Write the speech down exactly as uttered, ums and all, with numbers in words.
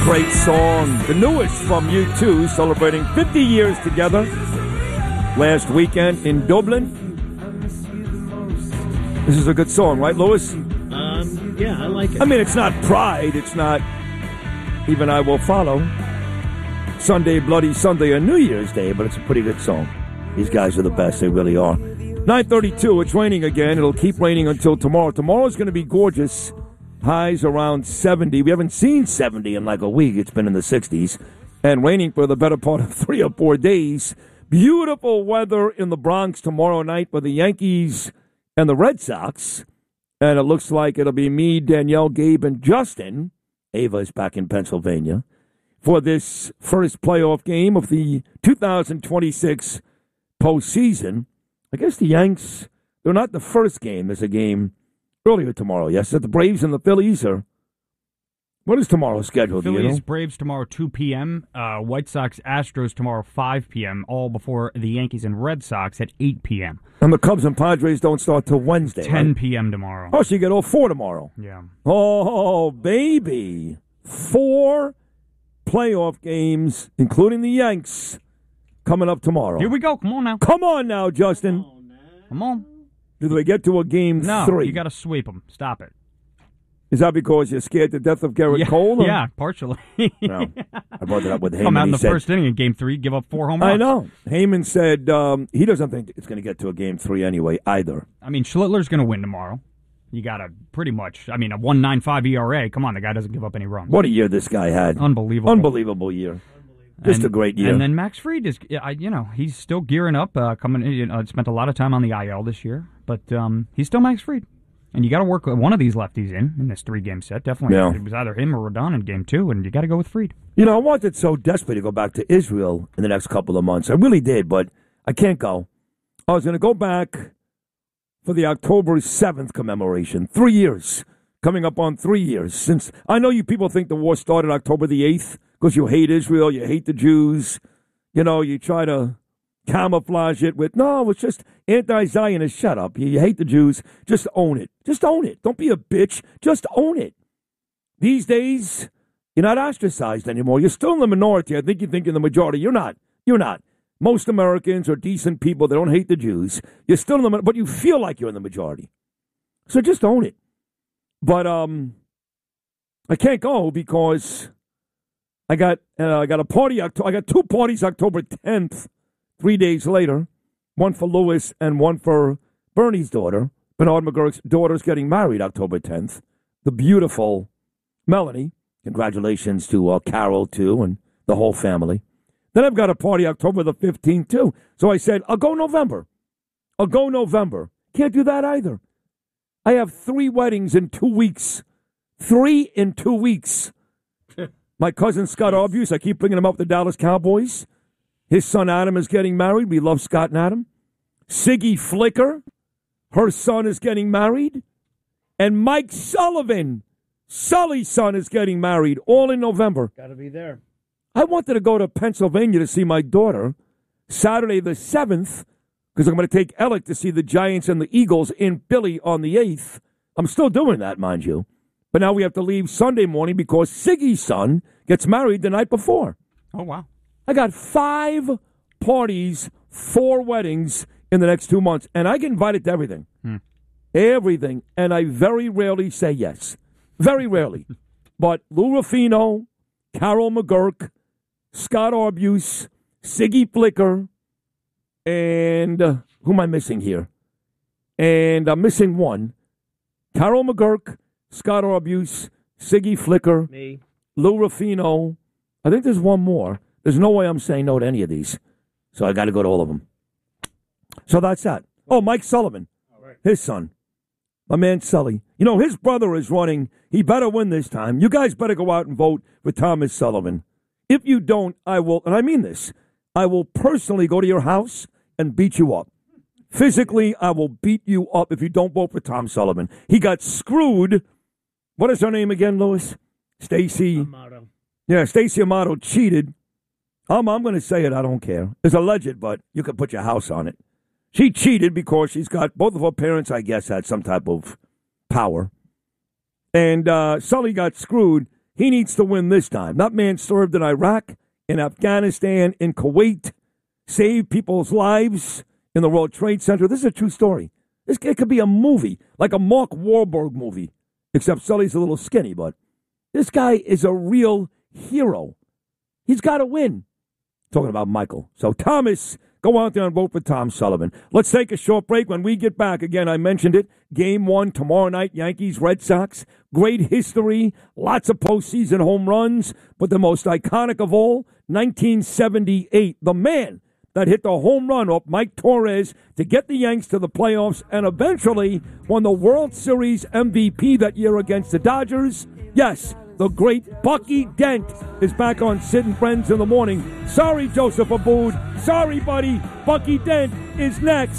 Great song. The newest from U two, celebrating fifty years together last weekend in Dublin. This is a good song, right, Lewis? Um, yeah, I like it. I mean, it's not Pride. It's not Even I Will Follow. Sunday, Bloody Sunday, or New Year's Day, but it's a pretty good song. These guys are the best. They really are. nine thirty-two, it's raining again. It'll keep raining until tomorrow. Tomorrow's going to be gorgeous. Highs around seventy. We haven't seen seventy in like a week. It's been in the sixties. And raining for the better part of three or four days. Beautiful weather in the Bronx tomorrow night for the Yankees and the Red Sox. And it looks like it'll be me, Danielle, Gabe, and Justin. Ava is back in Pennsylvania for this first playoff game of the two thousand twenty-six postseason. I guess the Yanks, they're not the first game. There's a game earlier tomorrow, yes? Is it the Braves and the Phillies, or what is tomorrow's schedule? Phillies, do you know? Braves tomorrow two p.m., uh, White Sox, Astros tomorrow five p.m., all before the Yankees and Red Sox at eight p.m. And the Cubs and Padres don't start till Wednesday, ten right? p.m. tomorrow. Oh, so you get all four tomorrow. Yeah. Oh, baby. Four playoff games, including the Yanks, coming up tomorrow. Here we go. Come on now. Come on now, Justin. Come on. Do they get to a game no, three? you got to sweep them. Stop it. Is that because you're scared to death of Garrett yeah, Cole? Or? Yeah, partially. No. I brought that up with Heyman. Come out in the said, first inning in game three, give up four home runs. I know. Heyman said um, he doesn't think it's going to get to a game three anyway, either. I mean, Schlittler's going to win tomorrow. You got to pretty much, I mean, a one point nine five E R A. Come on, the guy doesn't give up any runs. What a year this guy had. Unbelievable. Unbelievable year. Just and, a great year. And then Max Fried is, I, you know, he's still gearing up. Uh, coming, you know, spent a lot of time on the I L this year, but um, he's still Max Fried. And you got to work one of these lefties in in this three-game set. Definitely, yeah. It was either him or Rodon in game two, and you got to go with Fried. You know, I wanted so desperately to go back to Israel in the next couple of months. I really did, but I can't go. I was going to go back for the October seventh commemoration. Three years. Coming up on three years. Since I know you people think the war started October the eighth because you hate Israel, you hate the Jews. You know, you try to camouflage it with, no, it's just anti-Zionist. Shut up. You, you hate the Jews. Just own it. Just own it. Don't be a bitch. Just own it. These days, you're not ostracized anymore. You're still in the minority. I think you think you're the majority. You're not. You're not. Most Americans are decent people. They don't hate the Jews. You're still in the minority, but you feel like you're in the majority. So just own it. But um, I can't go because I got uh, I got a party. I got two parties October tenth. Three days later, one for Lewis and one for Bernie's daughter. Bernard McGurk's daughter's getting married October tenth. The beautiful Melanie. Congratulations to uh, Carol, too, and the whole family. Then I've got a party October the fifteenth, too. So I said, I'll go November. I'll go November. Can't do that either. I have three weddings in two weeks. Three in two weeks. My cousin Scott Arbues, I keep bringing him up with the Dallas Cowboys. His son Adam is getting married. We love Scott and Adam. Siggy Flicker, her son is getting married. And Mike Sullivan, Sully's son, is getting married, all in November. Got to be there. I wanted to go to Pennsylvania to see my daughter Saturday the seventh because I'm going to take Alec to see the Giants and the Eagles in Philly on the eighth. I'm still doing that, mind you. But now we have to leave Sunday morning because Siggy's son gets married the night before. Oh, wow. I got five parties, four weddings in the next two months, and I get invited to everything. Hmm. Everything. And I very rarely say yes. Very rarely. But Lou Ruffino, Carol McGurk, Scott Arbues, Siggy Flicker, and uh, who am I missing here? And I'm missing one. Carol McGurk, Scott Arbues, Siggy Flicker, Me. Lou Ruffino. I think there's one more. There's no way I'm saying no to any of these. So I got to go to all of them. So that's that. Oh, Mike Sullivan, his son. My man Sully. You know, his brother is running. He better win this time. You guys better go out and vote for Thomas Sullivan. If you don't, I will, and I mean this, I will personally go to your house and beat you up. Physically, I will beat you up if you don't vote for Tom Sullivan. He got screwed. What is her name again, Louis? Stacy. Amato. Yeah, Stacy Amato cheated. Um, I'm going to say it. I don't care. It's alleged, but you can put your house on it. She cheated because she's got, both of her parents, I guess, had some type of power. And uh, Sully got screwed He needs to win this time. That man served in Iraq, in Afghanistan, in Kuwait, saved people's lives in the World Trade Center. This is a true story. This it could be a movie, like a Mark Wahlberg movie, except Sully's a little skinny, but this guy is a real hero. He's got to win. Talking about Michael. So, Thomas, go out there and vote for Tom Sullivan. Let's take a short break. When we get back, again, I mentioned it, game one tomorrow night, Yankees, Red Sox. Great history, lots of postseason home runs, but the most iconic of all, nineteen seventy-eight. The man that hit the home run off Mike Torres to get the Yanks to the playoffs and eventually won the World Series M V P that year against the Dodgers. Yes, the great Bucky Dent is back on Sid and Friends in the morning. Sorry, Joseph Abboud. Sorry, buddy. Bucky Dent is next.